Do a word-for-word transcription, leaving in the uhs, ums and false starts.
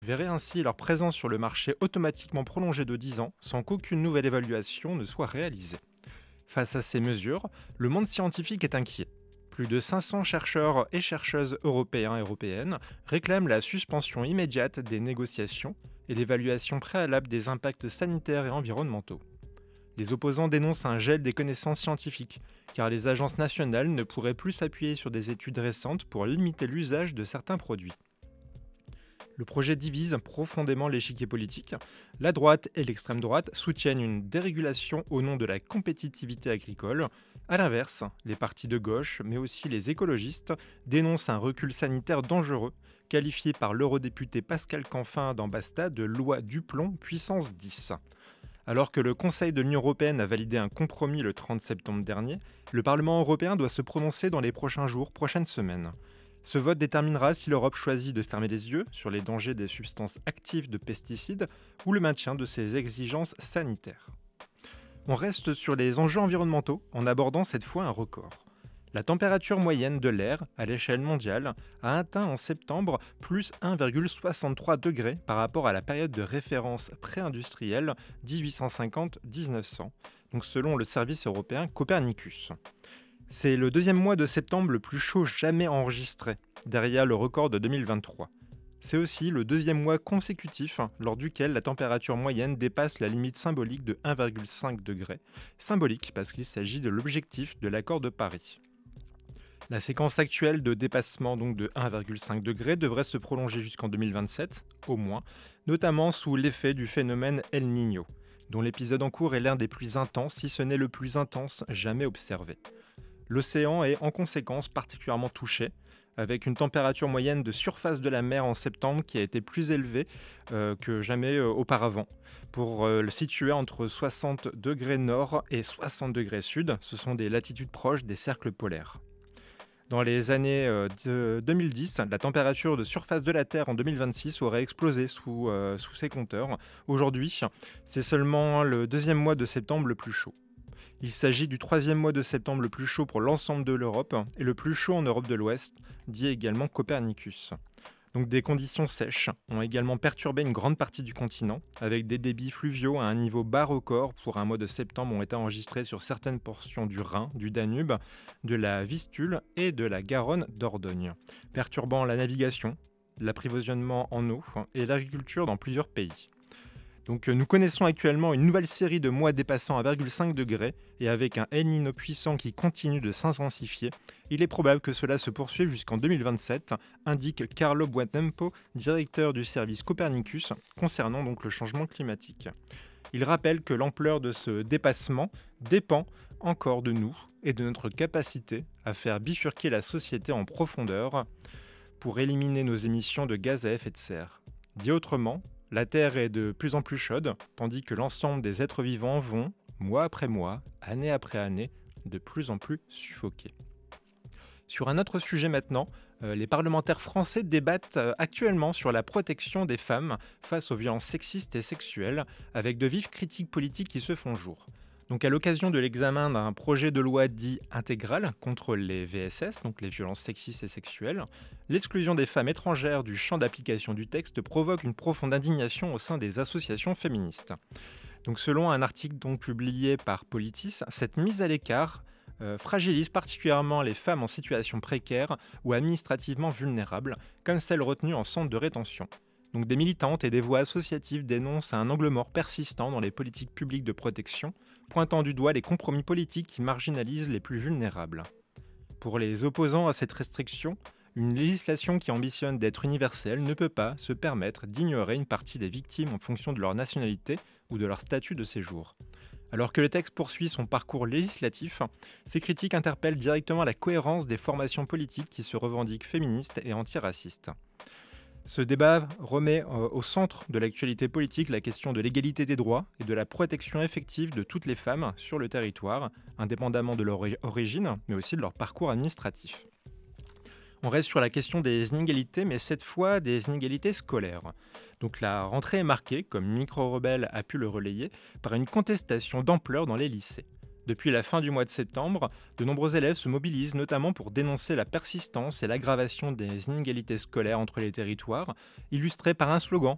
Verraient ainsi leur présence sur le marché automatiquement prolongée de dix ans sans qu'aucune nouvelle évaluation ne soit réalisée. Face à ces mesures, le monde scientifique est inquiet. Plus de cinq cents chercheurs et chercheuses européens et européennes réclament la suspension immédiate des négociations et l'évaluation préalable des impacts sanitaires et environnementaux. Les opposants dénoncent un gel des connaissances scientifiques, car les agences nationales ne pourraient plus s'appuyer sur des études récentes pour limiter l'usage de certains produits. Le projet divise profondément l'échiquier politique. La droite et l'extrême droite soutiennent une dérégulation au nom de la compétitivité agricole. A l'inverse, les partis de gauche, mais aussi les écologistes, dénoncent un recul sanitaire dangereux, qualifié par l'eurodéputé Pascal Canfin dans Basta de loi Duplon puissance dix. Alors que le Conseil de l'Union européenne a validé un compromis le trente septembre dernier, le Parlement européen doit se prononcer dans les prochains jours, prochaines semaines. Ce vote déterminera si l'Europe choisit de fermer les yeux sur les dangers des substances actives de pesticides ou le maintien de ses exigences sanitaires. On reste sur les enjeux environnementaux en abordant cette fois un record. La température moyenne de l'air à l'échelle mondiale a atteint en septembre plus un virgule soixante-trois degrés par rapport à la période de référence pré-industrielle dix-huit cent cinquante à dix-neuf cents, donc selon le service européen Copernicus. C'est le deuxième mois de septembre le plus chaud jamais enregistré, derrière le record de deux mille vingt-trois. C'est aussi le deuxième mois consécutif lors duquel la température moyenne dépasse la limite symbolique de un virgule cinq degrés, symbolique parce qu'il s'agit de l'objectif de l'accord de Paris. La séquence actuelle de dépassement donc de un virgule cinq degrés devrait se prolonger jusqu'en deux mille vingt-sept, au moins, notamment sous l'effet du phénomène El Niño, dont l'épisode en cours est l'un des plus intenses, si ce n'est le plus intense jamais observé. L'océan est en conséquence particulièrement touché, avec une température moyenne de surface de la mer en septembre qui a été plus élevée euh, que jamais euh, auparavant. Pour euh, le situer entre soixante degrés nord et soixante degrés sud, ce sont des latitudes proches des cercles polaires. Dans les années euh, de deux mille dix, la température de surface de la Terre en deux mille vingt-six aurait explosé sous, euh, sous ces compteurs. Aujourd'hui, c'est seulement le deuxième mois de septembre le plus chaud. Il s'agit du troisième mois de septembre le plus chaud pour l'ensemble de l'Europe et le plus chaud en Europe de l'Ouest, dit également Copernicus. Donc des conditions sèches ont également perturbé une grande partie du continent, avec des débits fluviaux à un niveau bas record pour un mois de septembre ont été enregistrés sur certaines portions du Rhin, du Danube, de la Vistule et de la Garonne d'Ordogne, perturbant la navigation, l'approvisionnement en eau et l'agriculture dans plusieurs pays. Donc nous connaissons actuellement une nouvelle série de mois dépassant un virgule cinq degré et avec un El Niño puissant qui continue de s'intensifier, il est probable que cela se poursuive jusqu'en deux mille vingt-sept, indique Carlo Buontempo, directeur du service Copernicus, concernant donc le changement climatique. Il rappelle que l'ampleur de ce dépassement dépend encore de nous et de notre capacité à faire bifurquer la société en profondeur pour éliminer nos émissions de gaz à effet de serre. Dit autrement, la Terre est de plus en plus chaude, tandis que l'ensemble des êtres vivants vont, mois après mois, année après année, de plus en plus suffoquer. Sur un autre sujet maintenant, euh, les parlementaires français débattent euh, actuellement sur la protection des femmes face aux violences sexistes et sexuelles, avec de vives critiques politiques qui se font jour. Donc à l'occasion de l'examen d'un projet de loi dit intégral contre les V S S, donc les violences sexistes et sexuelles, l'exclusion des femmes étrangères du champ d'application du texte provoque une profonde indignation au sein des associations féministes. Donc selon un article donc publié par Politis, cette mise à l'écart euh, fragilise particulièrement les femmes en situation précaire ou administrativement vulnérables, comme celles retenues en centre de rétention. Donc des militantes et des voix associatives dénoncent un angle mort persistant dans les politiques publiques de protection, pointant du doigt les compromis politiques qui marginalisent les plus vulnérables. Pour les opposants à cette restriction, une législation qui ambitionne d'être universelle ne peut pas se permettre d'ignorer une partie des victimes en fonction de leur nationalité ou de leur statut de séjour. Alors que le texte poursuit son parcours législatif, ces critiques interpellent directement la cohérence des formations politiques qui se revendiquent féministes et antiracistes. Ce débat remet euh, au centre de l'actualité politique la question de l'égalité des droits et de la protection effective de toutes les femmes sur le territoire, indépendamment de leur origine, mais aussi de leur parcours administratif. On reste sur la question des inégalités, mais cette fois des inégalités scolaires. Donc la rentrée est marquée, comme Micro-Rebelle a pu le relayer, par une contestation d'ampleur dans les lycées. Depuis la fin du mois de septembre, de nombreux élèves se mobilisent notamment pour dénoncer la persistance et l'aggravation des inégalités scolaires entre les territoires, illustrées par un slogan